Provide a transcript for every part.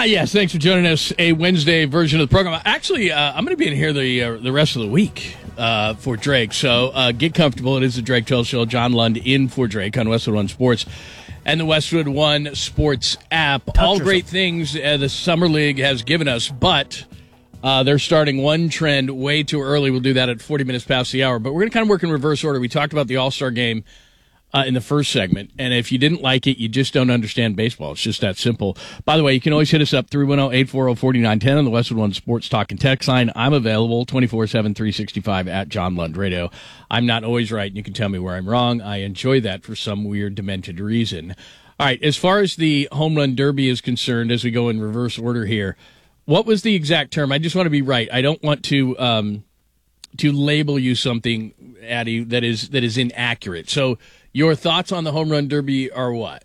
Yes, thanks for joining us. A Wednesday version of the program. Actually, I'm going to be in here the rest of the week for Drake, so get comfortable. It is the Drake Toll Show. John Lund in for Drake on Westwood One Sports and the Westwood One Sports app. All great things the Summer League has given us, but they're starting one trend way too early. We'll do that at 40 minutes past the hour, but we're going to kind of work in reverse order. We talked about the All-Star Game in the first segment, and if you didn't like it, you just don't understand baseball. It's just that simple. By the way, you can always hit us up, 310-840-4910 on the Westwood One Sports Talk and Text line. I'm available 24/7, 365 at John Lund Radio. I'm not always right, and you can tell me where I'm wrong. I enjoy that for some weird, demented reason. All right, as far as the Home Run Derby is concerned, as we go in reverse order here, what was the exact term? I just want to be right. I don't want to label you something, Addie, that is inaccurate. So your thoughts on the Home Run Derby are what?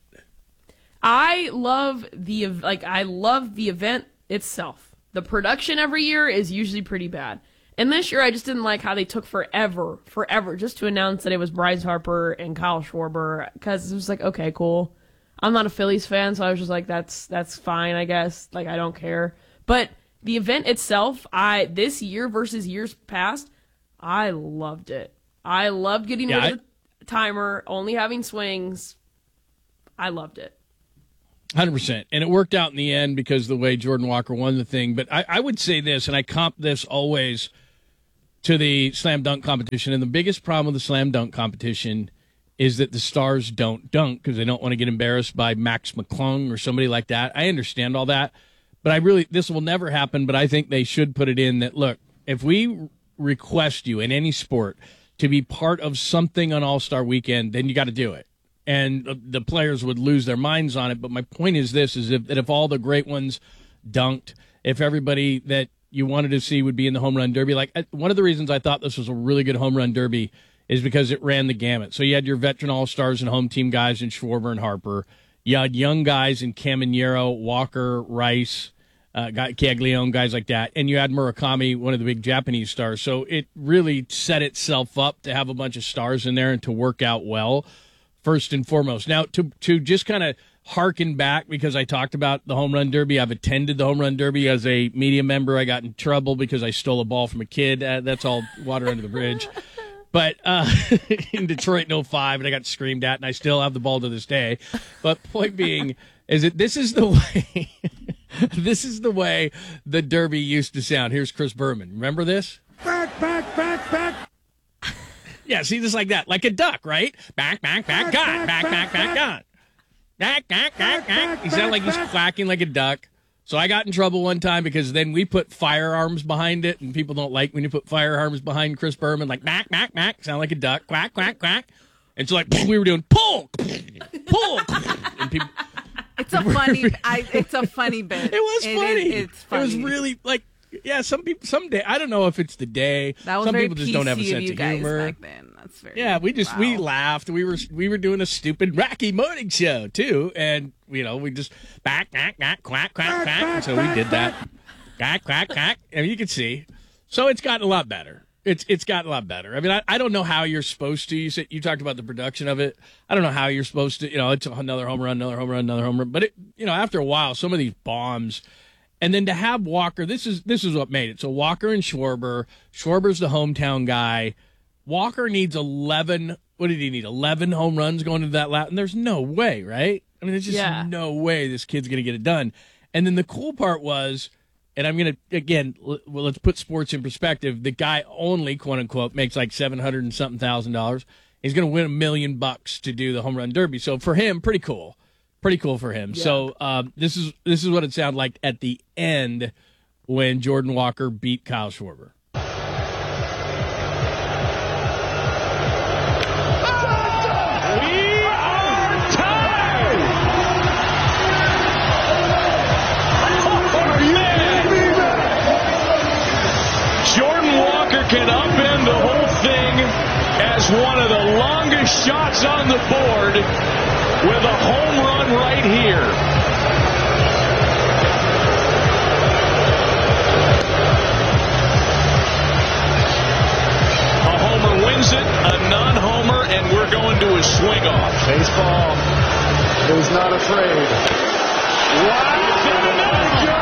I love the event itself. The production every year is usually pretty bad. And this year I just didn't like how they took forever just to announce that it was Bryce Harper and Kyle Schwarber, because it was like, okay, cool. I'm not a Phillies fan, so I was just like, that's fine, I guess. Like, I don't care. But the event itself, this year versus years past, I loved it. I loved getting rid of the timer, only having swings. I loved it. 100%. And it worked out in the end because of the way Jordan Walker won the thing. But I would say this, and I comp this always to the slam dunk competition. And the biggest problem with the slam dunk competition is that the stars don't dunk because they don't want to get embarrassed by Max McClung or somebody like that. I understand all that. But this will never happen, but I think they should put it in that, look, if we request you in any sport to be part of something on All-Star Weekend, then you got to do it. And the players would lose their minds on it. But my point is this, is if all the great ones dunked, if everybody that you wanted to see would be in the Home Run Derby, like one of the reasons I thought this was a really good Home Run Derby is because it ran the gamut. So you had your veteran All-Stars and home team guys in Schwarber and Harper. You had young guys in Caminero, Walker, Rice, Caglione, guys like that. And you had Murakami, one of the big Japanese stars. So it really set itself up to have a bunch of stars in there and to work out well, first and foremost. Now, to just kind of harken back, because I talked about the Home Run Derby, I've attended the Home Run Derby as a media member. I got in trouble because I stole a ball from a kid. That's all water under the bridge. But in Detroit in 05, and I got screamed at, and I still have the ball to this day. But point being is that this is the way this is the way the Derby used to sound. Here's Chris Berman. Remember this? Back. Yeah, see, just like that. Like a duck, right? Back, gone. Back, gone. Back. He sounded like he's quacking like a duck. So I got in trouble one time because then we put firearms behind it, and people don't like when you put firearms behind Chris Berman, like back, sound like a duck, quack. And so like we were doing pull, and people. It's a funny bit. It was funny. It's funny. It was really like, yeah. Someday I don't know if it's the day. That was some very people just PC don't have a of sense you of guys humor. back then. That's very. Yeah, we laughed. We were doing a stupid Rocky morning show too, and we just quack. And so we did that. Quack. And you can see. So it's gotten a lot better. It's gotten a lot better. I mean, I don't know how you're supposed to. You talked about the production of it. I don't know how you're supposed to. It's another home run. But after a while, some of these bombs, and then to have Walker. This is what made it. So Walker and Schwarber. Schwarber's the hometown guy. Walker needs 11. What did he need? 11 home runs going into that lap, and there's no way, right? I mean, there's just no way this kid's gonna get it done. And then the cool part was. And I'm going to, again, let's put sports in perspective. The guy only, quote unquote, makes like $700 and something thousand. He's going to win $1 million to do the Home Run Derby. So for him, pretty cool. Pretty cool for him. Yeah. So this is what it sounded like at the end when Jordan Walker beat Kyle Schwarber. Can upend the whole thing as one of the longest shots on the board with a home run right here. A homer wins it, a non-homer, and we're going to a swing-off. Baseball is not afraid. Wow!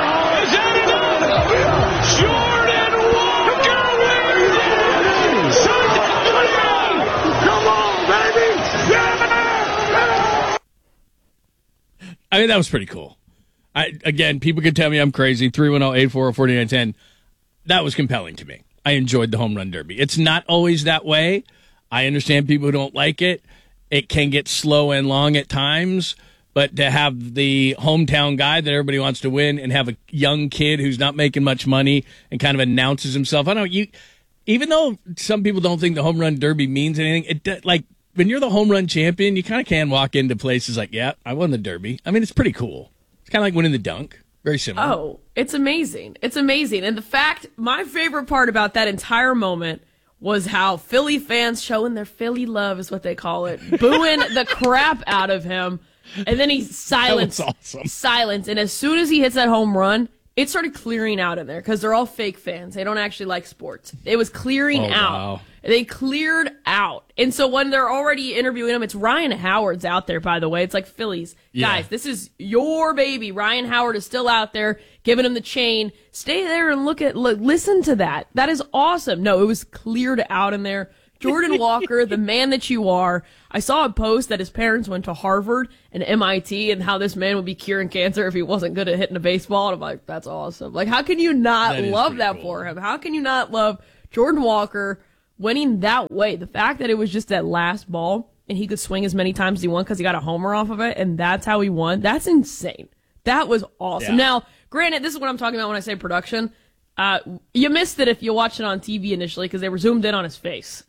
I mean, that was pretty cool. Again, people could tell me I'm crazy. 310-840-4910. That was compelling to me. I enjoyed the home run derby. It's not always that way. I understand people who don't like it. It can get slow and long at times. But to have the hometown guy that everybody wants to win and have a young kid who's not making much money and kind of announces himself. I don't know. Even though some people don't think the home run derby means anything, like when you're the home run champion, you kind of can walk into places like, yeah, I won the derby. I mean, it's pretty cool. It's kind of like winning the dunk. Very similar. Oh, it's amazing. It's amazing. And the fact, my favorite part about that entire moment was how Philly fans showing their Philly love is what they call it, booing the crap out of him. And then he's silent. That was awesome. Silence. And as soon as he hits that home run, it started clearing out in there because they're all fake fans. They don't actually like sports. It was clearing out. Wow. They cleared out. And so when they're already interviewing him, it's Ryan Howard's out there, by the way. It's like Phillies. Yeah. Guys, this is your baby. Ryan Howard is still out there giving him the chain. Stay there and listen to that. That is awesome. No, it was cleared out in there. Jordan Walker, the man that you are. I saw a post that his parents went to Harvard and MIT and how this man would be curing cancer if he wasn't good at hitting a baseball. And I'm like, that's awesome. Like, how can you not love that for him? How can you not love Jordan Walker winning that way? The fact that it was just that last ball and he could swing as many times as he wanted because he got a homer off of it, and that's how he won. That's insane. That was awesome. Yeah. Now, granted, this is what I'm talking about when I say production. You missed it if you watched it on TV initially because they were zoomed in on his face.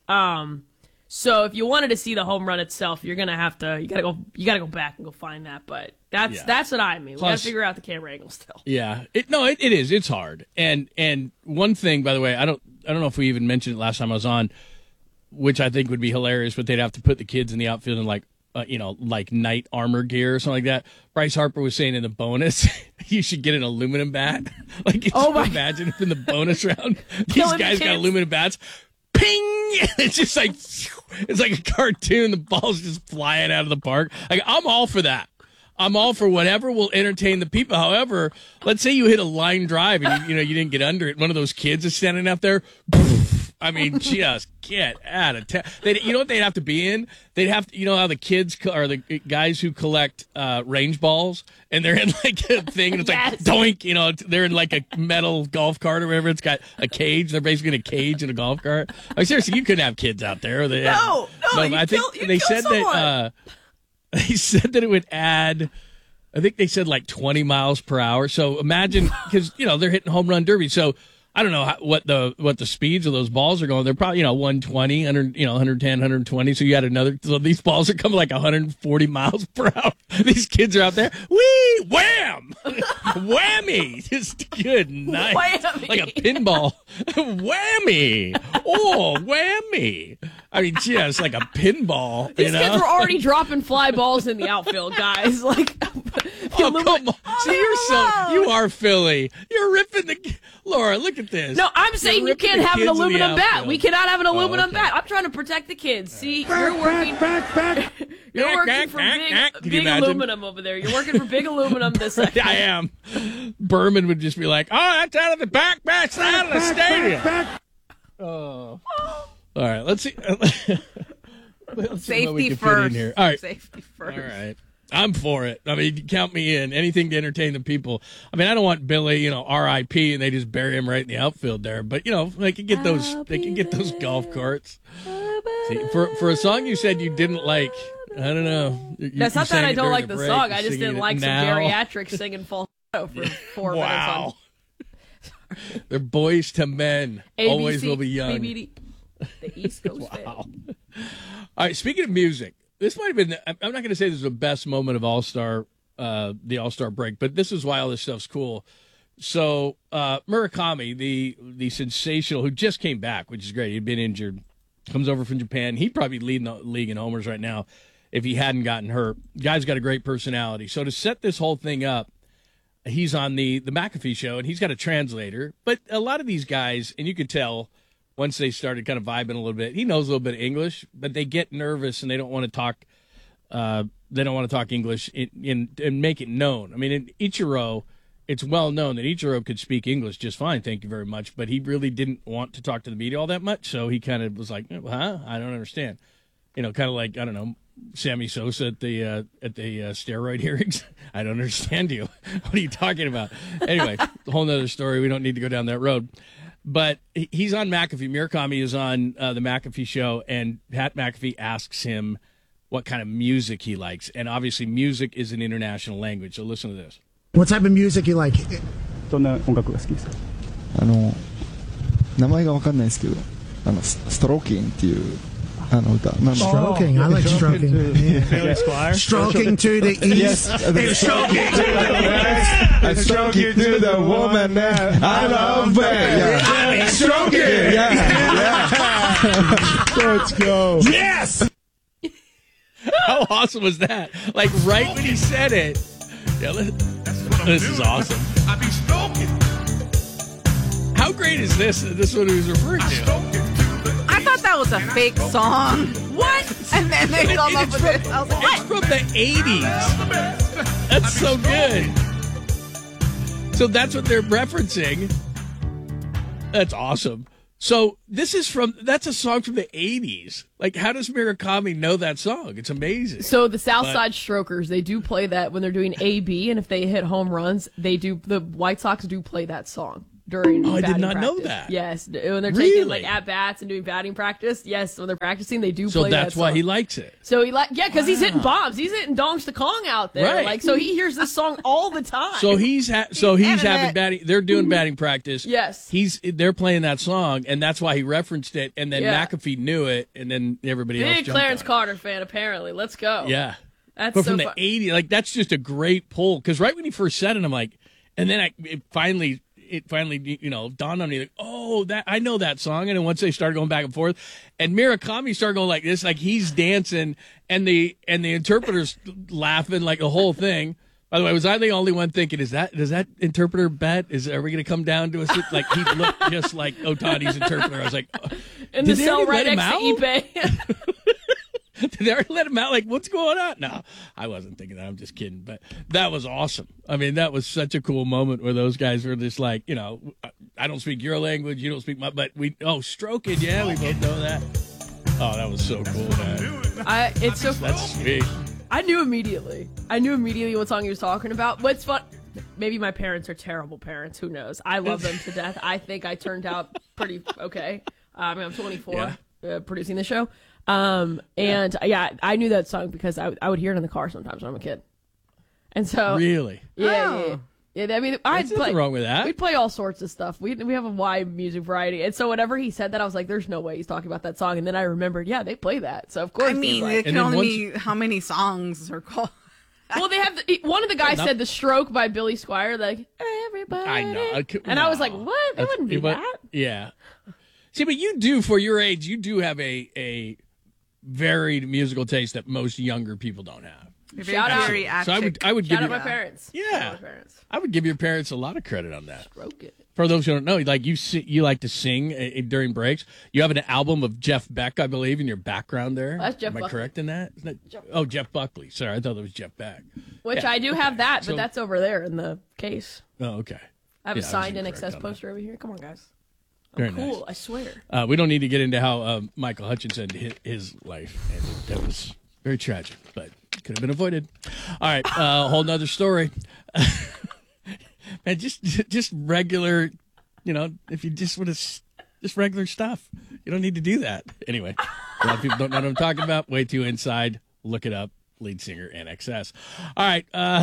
So if you wanted to see the home run itself, you gotta go back and go find that. But that's what I mean. We gotta figure out the camera angle still. Yeah, it is. It's hard. And one thing, by the way, I don't know if we even mentioned it last time I was on, which I think would be hilarious, but they'd have to put the kids in the outfield in like knight armor gear or something like that. Bryce Harper was saying in the bonus, you should get an aluminum bat. Like, imagine if in the bonus round, these guys got aluminum bats. Ping! It's just like, it's like a cartoon. The ball's just flying out of the park. Like, I'm all for that. I'm all for whatever will entertain the people. However, let's say you hit a line drive and you didn't get under it. One of those kids is standing up there. I mean, just get out of town. You know what they'd have to be in? They'd have to, you know how the kids or the guys who collect range balls, and they're in like a thing, and it's like doink. They're in like a metal golf cart or whatever. It's got a cage. They're basically in a cage in a golf cart. Like, seriously, you couldn't have kids out there. No. I think they said that. They said that it would add, I think they said like 20 miles per hour. So imagine, because, they're hitting home run derby. So I don't know what the speeds of those balls are going. They're probably, 120, 110, 120. So you had so these balls are coming like 140 miles per hour. These kids are out there. Whee! Wham! Whammy! Just good night. Whammy. Like a pinball. Whammy! Oh, whammy! I mean, just like a pinball. These kids were already dropping fly balls in the outfield, guys. Like, come on. See, you are Philly. You're ripping Laura, look at this. No, I'm saying you can't have an aluminum bat. We cannot have an aluminum bat. I'm trying to protect the kids. See, you're working. You're working for big aluminum over there. You're working for big aluminum this second. I am. Berman would just be like, "Oh, that's out of the back side of the stadium." Oh. All right, let's see. Safety first. Here. All right. Safety first. All right. I'm for it. I mean, count me in. Anything to entertain the people. I mean, I don't want Billy, R.I.P. and they just bury him right in the outfield there. But they can get those golf carts. See, for a song you said you didn't like, I don't know. That's not that I don't like the song. I just didn't like some geriatrics singing falsetto for 4 minutes. Wow. They're boys to men. ABC, always will be young. BBD. The East Coast. Wow. All right. Speaking of music, this might have been. I'm not going to say this is the best moment of the All-Star break, but this is why all this stuff's cool. So Murakami, the sensational who just came back, which is great. He'd been injured, comes over from Japan. He'd probably lead the league in homers right now if he hadn't gotten hurt. Guy's got a great personality. So to set this whole thing up, he's on the McAfee show, and he's got a translator. But a lot of these guys, and you could tell once they started kind of vibing a little bit, he knows a little bit of English, but they get nervous and they don't want to talk. They don't want to talk English and make it known. I mean, in Ichiro, it's well known that Ichiro could speak English just fine, thank you very much, but he really didn't want to talk to the media all that much, so he kind of was like, huh? I don't understand. Kind of like, I don't know, Sammy Sosa at the steroid hearings. I don't understand you. What are you talking about? Anyway, a whole nother story. We don't need to go down that road. But he's on McAfee. Murakami is on the McAfee show, and Pat McAfee asks him what kind of music he likes. And obviously music is an international language. So listen to this. What type of music you like? どんな音楽が好きですか？ 名前がわかんないですけど、ストローキンっていう歌。 Stroking. I like stroking. Billy Squire. Stroking to the east. Stroking to the west. I stroke you to the woman that I love. Yeah. Stroking. Yeah. Let's go. Yes. How awesome was that? Like right when he said it. Yeah, this is awesome. I be stroking. How great is this? This is what he was referring to. I thought that was a fake song. What? And then they come up with it. I was like, It's from the 80s. That's so good. So that's what they're referencing. That's awesome. So that's a song from the 80s. Like, how does Murakami know that song? It's amazing. So the Southside Strokers, they do play that when they're doing AB, and if they hit home runs, the White Sox do play that song during I did batting not know practice. that. Yes, when they're Really? taking like at bats and doing batting practice. Yes, when they're practicing, they do So play that's that why song. he likes it. So because he's hitting bombs, he's hitting dongs to Kong out there. Right. Like, so he hears this song all the time. So he's having batting. They're doing batting practice. Yes. They're playing that song, and that's why he referenced it. And then Yeah. McAfee knew it, and then everybody else big jumped Clarence on it. Carter fan, apparently. Let's go. Yeah. That's But so from the fun. 80s, like that's just a great pull. Because right when he first said it, I'm like, and then it finally dawned on me, like, oh, that I know that song. And then once they started going back and forth, and Murakami started going like this, like he's dancing, and the interpreter's laughing, like the whole thing. By the way, was I the only one thinking, does that interpreter bet? Are we going to come down to a like he looked just like Otani's interpreter? I was like, In the did they cell already right let next him to out? eBay. Did they already let him out? Like, what's going on? No, I wasn't thinking that. I'm just kidding. But that was awesome. I mean, that was such a cool moment where those guys were just like, I don't speak your language, you don't speak my, but stroking, yeah, we both know that. Oh, that was so cool, man. It's so That's sweet. I knew immediately what song he was talking about. What's fun? Maybe my parents are terrible parents. Who knows? I love them to death. I think I turned out pretty okay. I mean, I'm 24, producing the show. And I knew that song because I would hear it in the car sometimes when I'm a kid. And so Really? yeah. I mean, There's nothing wrong with that. We'd play all sorts of stuff. We have a wide music variety, and so whenever he said that, I was like, "There's no way he's talking about that song." And then I remembered, yeah, they play that. So of course, I mean, he's it like, can then only be how many songs are called. well, they have one of the guys said "The Stroke" by Billy Squire, like everybody. I know. And I was like, "What? It wouldn't be that." Yeah. See, but you do, for your age, you do have a varied musical taste that most younger people don't have. Shout out. So I would give Shout out you, my parents. Yeah. Shout out my parents. I would give your parents a lot of credit on that. Stroke it. For those who don't know, like you like to sing during breaks. You have an album of Jeff Beck, I believe, in your background there. That's Jeff Am I Buckley. correct in that? Isn't that? Jeff Buckley. Sorry, I thought that was Jeff Beck. Which Yeah. I do have that, but So- that's over there in the case. Oh, okay. I have Yeah, a I signed was in incorrect excess on that. poster over here. Come on, guys. Very Cool, nice. I swear. We don't need to get into how Michael Hutchinson hit his life. And that was very tragic, but could have been avoided. All right, whole nother story. Man, just regular, if you just want to, just regular stuff. You don't need to do that. Anyway, a lot of people don't know what I'm talking about. Way Too Inside. Look it up. Lead singer NXS. All right.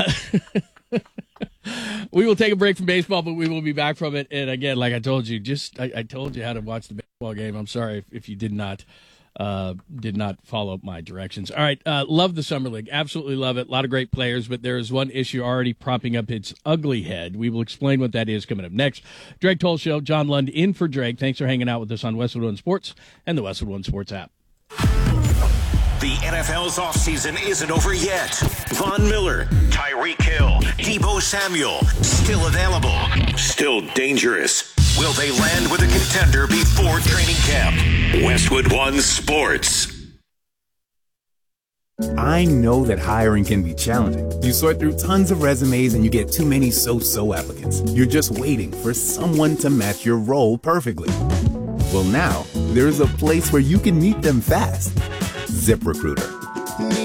We will take a break from baseball, but we will be back from it. And again, like I told you, I told you how to watch the baseball game. I'm sorry if you did not follow my directions. All right. Love the Summer League. Absolutely love it. A lot of great players, but there is one issue already propping up its ugly head. We will explain what that is coming up next. Drake Toll Show, John Lund in for Drake. Thanks for hanging out with us on Westwood One Sports and the Westwood One Sports app. The NFL's offseason isn't over yet. Von Miller, Tyreek Hill, Deebo Samuel, still available, still dangerous. Will they land with a contender before training camp? Westwood One Sports. I know that hiring can be challenging. You sort through tons of resumes and you get too many so-so applicants. You're just waiting for someone to match your role perfectly. Well, now, there's a place where you can meet them fast. ZipRecruiter.